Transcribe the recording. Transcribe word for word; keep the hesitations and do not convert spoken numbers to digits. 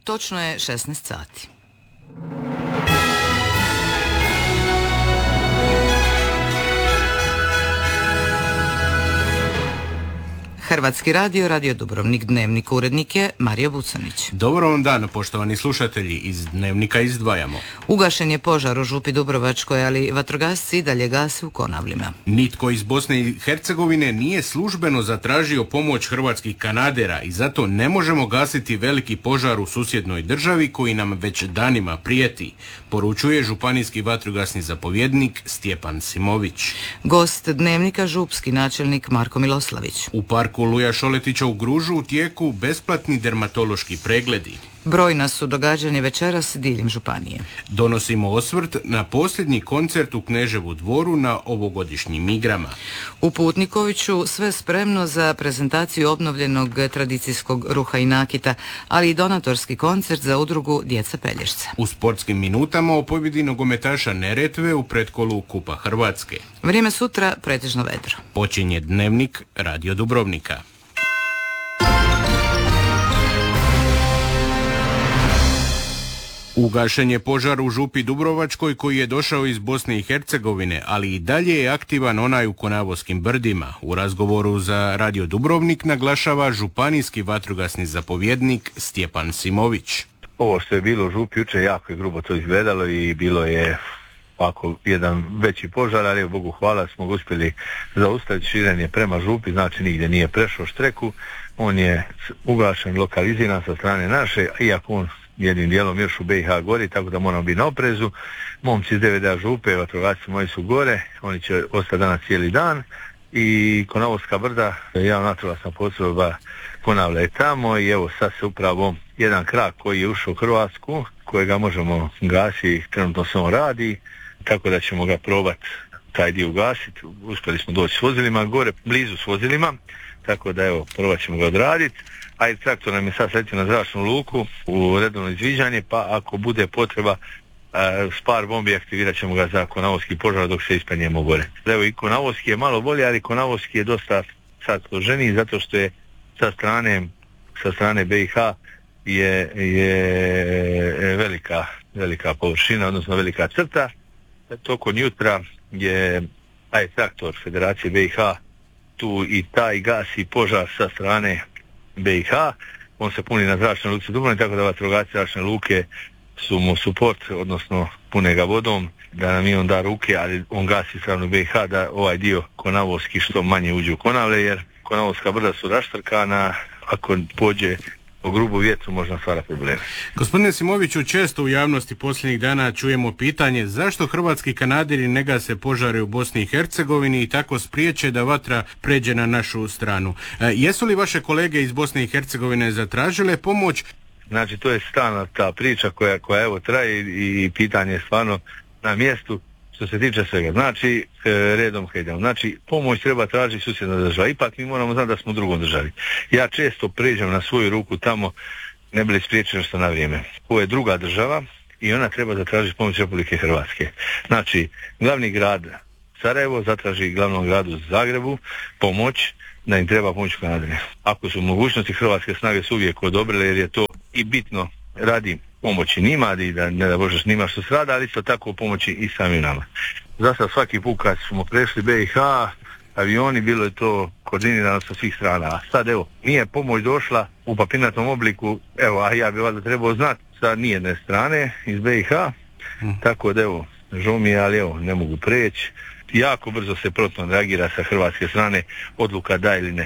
točno je šesnaest sati. Hrvatski radio, Radio Dubrovnik, Dnevnik, urednik je Marija Bucanić. Dobar vam dan, poštovani slušatelji, iz Dnevnika izdvajamo. Ugašen je požar u Župi Dubrovačkoj, ali vatrogasci i dalje gase u Konavlima. Nitko iz Bosne i Hercegovine nije službeno zatražio pomoć hrvatskih kanadera i zato ne možemo gasiti veliki požar u susjednoj državi koji nam već danima prijeti, poručuje županijski vatrogasni zapovjednik Stjepan Simović. Gost Dnevnika župski načelnik Marko Miloslavić. U parku Luja Šoletića u Gružu u tijeku besplatni dermatološki pregledi. Brojna su događanja večeras diljem županije. Donosimo osvrt na posljednji koncert u Kneževu dvoru na ovogodišnjim igrama. U Putnikoviću sve spremno za prezentaciju obnovljenog tradicijskog ruha i nakita, ali i donatorski koncert za udrugu Djeca Pelješca. U sportskim minutama o pobjedi nogometaša Neretve u pretkolu Kupa Hrvatske. Vrijeme sutra pretežno vedro. Počinje Dnevnik Radio Dubrovnika. Ugašen je požar u Župi Dubrovačkoj koji je došao iz Bosne i Hercegovine, ali i dalje je aktivan onaj u Konavoskim brdima. U razgovoru za Radio Dubrovnik naglašava županijski vatrogasni zapovjednik Stjepan Simović. Ovo što je bilo u Župi jučer jako je grubo to izgledalo i bilo je ovako jedan veći požar, ali Bogu hvala smo ga uspjeli zaustaviti širenje prema Župi, znači nigdje nije prešao štreku. On je ugašen, lokaliziran sa strane naše, iako on jednim dijelom još u B i H gori, tako da moramo biti na oprezu. Momci iz D V D-a Župe, vatrogasci moji su gore, oni će ostati danas cijeli dan i Konavovska brda, ja vatrogasna postrojba Konavle je tamo i evo sad se upravo jedan krak koji je ušao u Hrvatsku, kojega možemo gasiti, trenutno se on radi, tako da ćemo ga probati taj dio ugasiti. Uspjeli smo doći s vozilima gore, blizu s vozilima, tako da evo, probat ćemo ga odraditi. A i traktor nam je sad sletio na zračnu luku u redovno izviđanje, pa ako bude potreba s par bombi aktivirat ćemo ga za Konavovski požar dok se ispenjemo gore. Evo i Konavovski je malo bolje, ali Konavovski je dosta sad složeniji zato što je sa strane, sa strane B i H je, je velika, velika površina, odnosno velika crta. Tokom jutra je taj traktor Federacije B i H tu i taj gasi požar sa strane B i H, on se puni na zračnoj luci Dubrovnik, tako da vatrogasci zračne luke su mu suport, odnosno pune ga vodom, da nam i on da ruke, ali on gasi stranu B i H da ovaj dio Konavovski što manje uđe u Konavle, jer Konavovska brda su raštrkana, ako pođe o grubu vjetru možda stvara probleme. Gospodine Simoviću, često u javnosti posljednjih dana čujemo pitanje zašto hrvatski kanaderi ne gase požare u Bosni i Hercegovini i tako spriječe da vatra pređe na našu stranu. E, jesu li vaše kolege iz Bosne i Hercegovine zatražile pomoć? Znači to je stalna ta priča koja, koja evo traje i pitanje je stvarno na mjestu. Što se tiče svega, znači e, redom idemo. Znači pomoć treba tražiti susjedna država. Ipak mi moramo znati da smo u drugom državi. Ja često pređem na svoju ruku tamo, ne bili spriječeno što na vrijeme. Ovo je druga država i ona treba zatražiti pomoć Republike Hrvatske. Znači glavni grad Sarajevo zatraži glavnom gradu Zagrebu pomoć, da im treba pomoć Kanadine. Ako su mogućnosti, hrvatske snage su uvijek odobrile jer je to i bitno radi pomoći njima i da ne da Bože njima što se rada, ali isto tako pomoći i samim nama. Zasad svaki put kad smo prešli B i H, avioni, bilo je to koordinirano sa svih strana. A sad evo, nije pomoć došla u papirnatom obliku, evo, a ja bi valjda trebao znati sa nijedne strane iz B i H, hmm. tako da evo, žao mi je, ali evo, ne mogu preći. Jako brzo se promptno reagira sa hrvatske strane, odluka da ili ne.